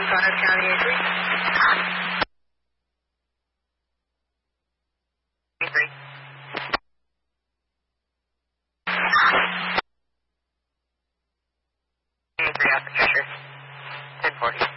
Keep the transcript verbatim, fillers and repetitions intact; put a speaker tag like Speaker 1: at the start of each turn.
Speaker 1: five, County A three. A three. A three, out the pressure. ten forty.